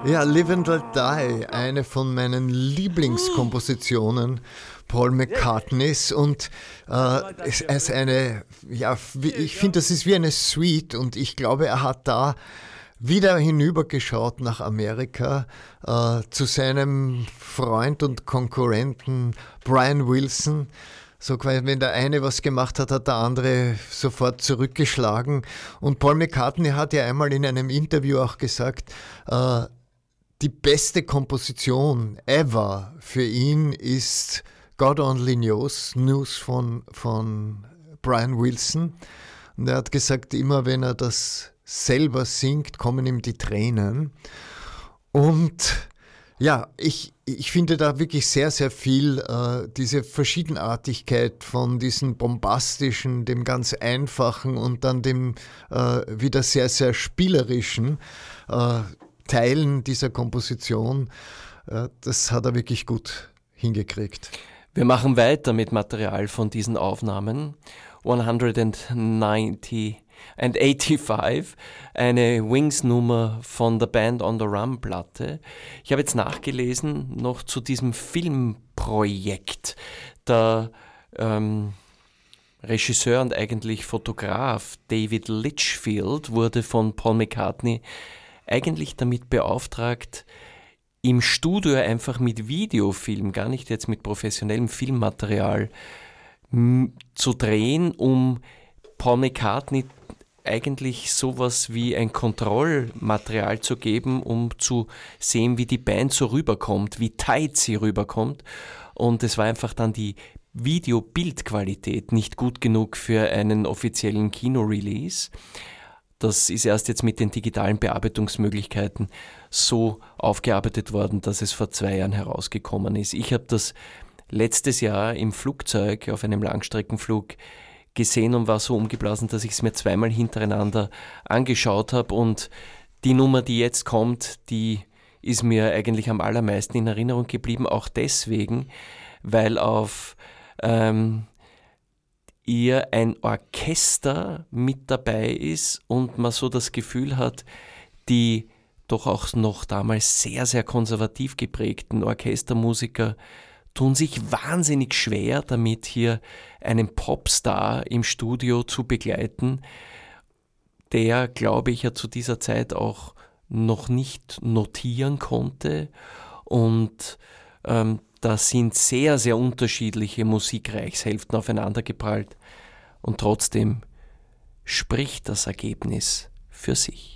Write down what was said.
Ja, Live and Let Die, eine von meinen Lieblingskompositionen Paul McCartneys und es ist eine, ja, ich finde, das ist wie eine Suite und ich glaube, er hat da wieder hinübergeschaut nach Amerika zu seinem Freund und Konkurrenten Brian Wilson. So quasi, wenn der eine was gemacht hat, hat der andere sofort zurückgeschlagen. Und Paul McCartney hat ja einmal in einem Interview auch gesagt, die beste Komposition ever für ihn ist God Only Knows von Brian Wilson. Und er hat gesagt, immer wenn er das selber singt, kommen ihm die Tränen. Und ja, ich finde da wirklich sehr, sehr viel diese Verschiedenartigkeit von diesem bombastischen, dem ganz einfachen und dann dem wieder sehr, sehr spielerischen Teilen dieser Komposition, das hat er wirklich gut hingekriegt. Wir machen weiter mit Material von diesen Aufnahmen. 185, eine Wings-Nummer von der Band on the Run-Platte. Ich habe jetzt nachgelesen, noch zu diesem Filmprojekt. Der Regisseur und eigentlich Fotograf David Litchfield wurde von Paul McCartney eigentlich damit beauftragt, im Studio einfach mit Videofilm, gar nicht jetzt mit professionellem Filmmaterial, zu drehen, um Paul McCartney eigentlich sowas wie ein Kontrollmaterial zu geben, um zu sehen, wie die Band so rüberkommt, wie tight sie rüberkommt. Und es war einfach dann die Video-Bildqualität nicht gut genug für einen offiziellen Kino-Release. Das ist erst jetzt mit den digitalen Bearbeitungsmöglichkeiten so aufgearbeitet worden, dass es vor 2 Jahren herausgekommen ist. Ich habe das letztes Jahr im Flugzeug auf einem Langstreckenflug gesehen und war so umgeblasen, dass ich es mir 2-mal hintereinander angeschaut habe. Und die Nummer, die jetzt kommt, die ist mir eigentlich am allermeisten in Erinnerung geblieben. Auch deswegen, weil auf ihr ein Orchester mit dabei ist und man so das Gefühl hat, die doch auch noch damals sehr, sehr konservativ geprägten Orchestermusiker tun sich wahnsinnig schwer damit, hier einen Popstar im Studio zu begleiten, der, glaube ich, ja zu dieser Zeit auch noch nicht notieren konnte. Und da sind sehr, sehr unterschiedliche Musikreichshälften aufeinandergeprallt und trotzdem spricht das Ergebnis für sich.